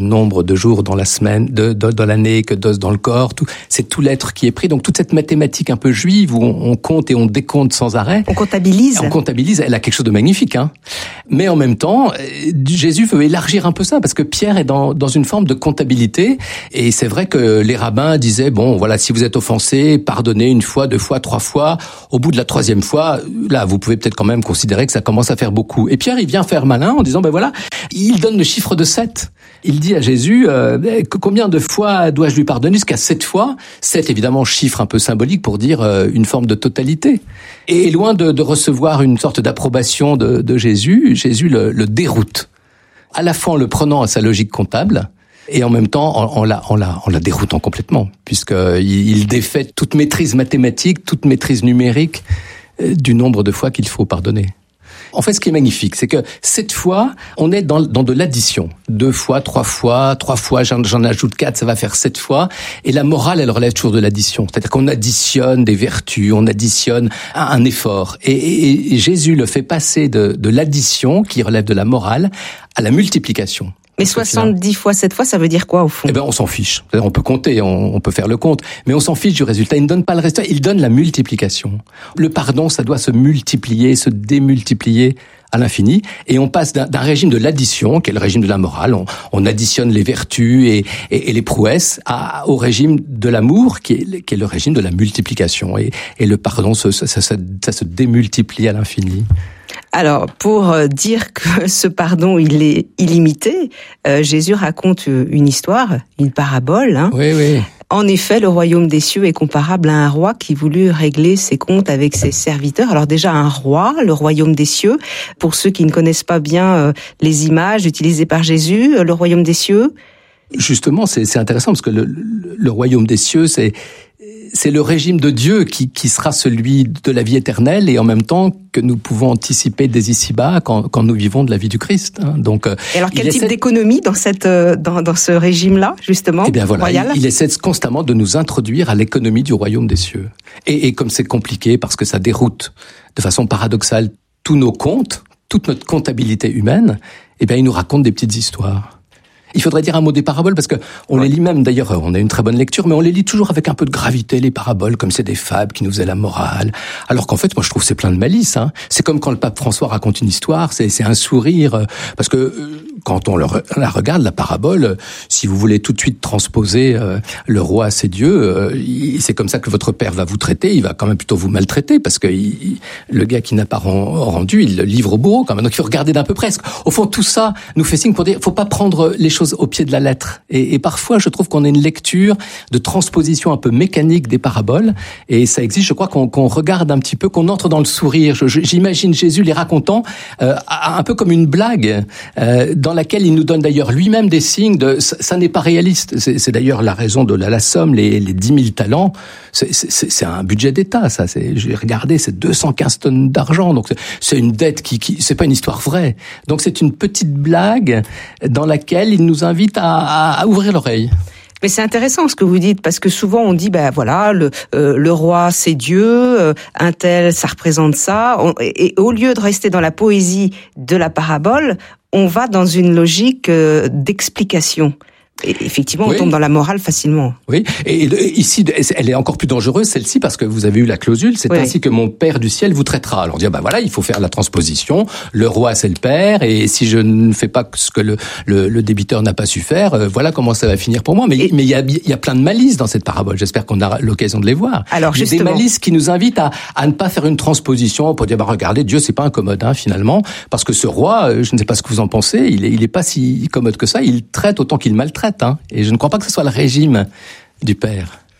nombre de jours dans la semaine, dans l'année, que d'os dans le corps. C'est tout l'être qui est pris. Donc toute cette mathématique un peu juive où on compte et on décompte sans arrêt. On comptabilise. Elle a quelque chose de magnifique, hein. Mais en même temps, Jésus veut élargir un peu ça, parce que Pierre est dans une forme de comptabilité. Et c'est vrai que les rabbins disaient, bon, voilà, si vous êtes offensé, pardonnez 1 fois, 2 fois, 3 fois. Au bout de la 3e fois, là, vous pouvez peut-être quand même considérer que ça commence à faire beaucoup. Et Pierre, il vient faire malin en disant, ben voilà, il donne le chiffre de 7. Il dit à Jésus, combien de fois dois-je lui pardonner? Jusqu'à 7 fois. 7, évidemment, chiffre un peu symbolique pour dire une forme de totalité. Et loin de recevoir une sorte d'approbation de Jésus, Jésus le déroute. À la fois en le prenant à sa logique comptable, et en même temps en la déroutant complètement, puisqu'il défait toute maîtrise mathématique, toute maîtrise numérique du nombre de fois qu'il faut pardonner. En fait, ce qui est magnifique, c'est que cette fois, on est dans de l'addition. 2 fois, 3 fois, 3 fois, j'en ajoute 4, ça va faire 7 fois. Et la morale, elle relève toujours de l'addition. C'est-à-dire qu'on additionne des vertus, on additionne un effort. Et Jésus le fait passer de l'addition, qui relève de la morale, à la multiplication. Mais 70 fois 7 fois, ça veut dire quoi au fond? Eh ben, on s'en fiche. On peut compter, on peut faire le compte, mais on s'en fiche du résultat. Il ne donne pas le résultat, il donne la multiplication. Le pardon, ça doit se multiplier, se démultiplier à l'infini, et on passe d'un régime de l'addition, qui est le régime de la morale, on additionne les vertus et les prouesses, au régime de l'amour, qui est le régime de la multiplication. Et le pardon, ça se démultiplie à l'infini. Alors, pour dire que ce pardon, il est illimité, Jésus raconte une histoire, une parabole. Hein. Oui. En effet, le royaume des cieux est comparable à un roi qui voulut régler ses comptes avec ses serviteurs. Alors déjà, un roi, le royaume des cieux, pour ceux qui ne connaissent pas bien les images utilisées par Jésus, le royaume des cieux. Justement, c'est intéressant parce que le royaume des cieux, c'est le régime de Dieu qui sera celui de la vie éternelle, et en même temps que nous pouvons anticiper dès ici-bas quand nous vivons de la vie du Christ. Hein. Donc, et alors quel type d'économie dans ce régime-là, justement, eh bien, voilà, royal? Il essaie constamment de nous introduire à l'économie du royaume des cieux. Et comme c'est compliqué, parce que ça déroute de façon paradoxale tous nos comptes, toute notre comptabilité humaine, eh bien, il nous raconte des petites histoires. Il faudrait dire un mot des paraboles, parce que on les lit même, d'ailleurs, on a une très bonne lecture, mais on les lit toujours avec un peu de gravité, les paraboles, comme c'est des fables qui nous faisaient la morale. Alors qu'en fait, moi, je trouve que c'est plein de malice, hein. C'est comme quand le pape François raconte une histoire, c'est un sourire, parce que quand on la regarde, la parabole, si vous voulez tout de suite transposer le roi, c'est Dieu, c'est comme ça que votre père va vous traiter, il va quand même plutôt vous maltraiter, parce que le gars qui n'a pas rendu, il le livre au bourreau quand même. Donc il faut regarder d'un peu près. Au fond, tout ça nous fait signe pour dire, faut pas prendre les choses au pied de la lettre. Et parfois, je trouve qu'on a une lecture de transposition un peu mécanique des paraboles, et ça exige, je crois, qu'on regarde un petit peu, qu'on entre dans le sourire. J'imagine Jésus les racontant un peu comme une blague, dans laquelle il nous donne d'ailleurs lui-même des signes de ça n'est pas réaliste. C'est d'ailleurs la raison de la somme, les 10 000 talents. C'est un budget d'État, ça. J'ai regardé, c'est 215 tonnes d'argent. Donc c'est une dette qui c'est pas une histoire vraie. Donc c'est une petite blague dans laquelle il nous invite à ouvrir l'oreille. Mais c'est intéressant ce que vous dites, parce que souvent on dit, voilà, le roi c'est Dieu, un tel ça représente ça, et au lieu de rester dans la poésie de la parabole, on va dans une logique d'explication. Et effectivement, on tombe dans la morale facilement. Oui, et ici, elle est encore plus dangereuse, celle-ci, parce que vous avez eu la clausule, c'est ainsi que mon Père du ciel vous traitera. Alors, on dit, voilà, il faut faire la transposition, le roi c'est le Père, et si je ne fais pas ce que le débiteur n'a pas su faire, voilà comment ça va finir pour moi. Mais il y a plein de malices dans cette parabole, j'espère qu'on aura l'occasion de les voir. Alors, il y a des malices qui nous invitent à ne pas faire une transposition, pour dire, regardez, Dieu c'est pas incommode, finalement, parce que ce roi, je ne sais pas ce que vous en pensez, il est pas si commode que ça, il traite autant qu'il maltraite. Et je ne crois pas que ce soit le régime du Père.